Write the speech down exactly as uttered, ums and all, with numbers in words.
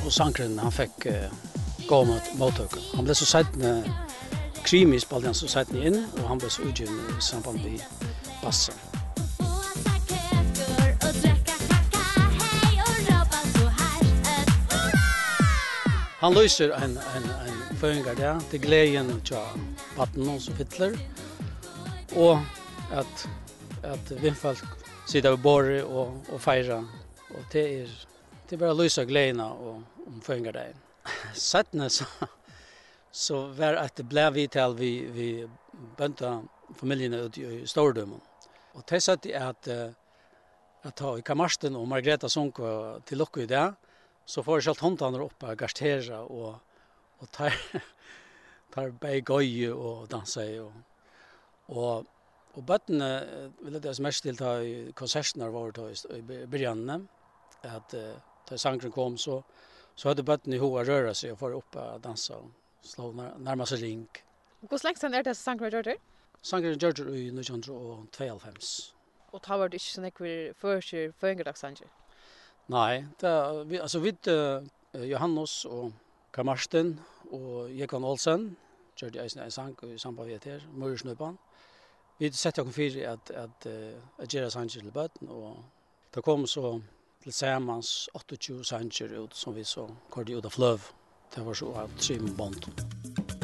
och sankren han fick uh, gå mot mottök. Han blev så sett med krimi spelade han så sett in och han blev så utgiven i samband med bassen. Han löser en en en föringar där till glädjen till vatten som fyller och att att vinfolk sitter vid bordet och och fira och det är det är bara lösa glädjena och om föringar där. Sättne så så var att det blev vi till vi vi bönta familjerna ut i Stordömen. Och det satt att att ha i Kamarsten och Margareta Sonko till Lokko i det. Så får jag själv håndtander upp och gastera och och tar tar bägoj och dansa och och och bötterna vill det som mest till ta i konserterna var då i början att ta sången kom så så hade bötterna i hoa röra sig och få upp och dansa och slå närma sig ring. Hur släkt sen är det sången George? Sången George i nittonhundratvåogfem. Och tar var det inte så mycket för sig förengdagssanger. Nej, det vi alltså vid uh, Johannes och Kamarsten och Jekon Olsen gjorde jag en sang i samband med det här, Mörsnöpan. Vi sätter oss för att att uh, att göra sanger till böten och det kom så tillsammans åttiotvå sanger ut som vi så körde ut av flöv. Det var så att trim band.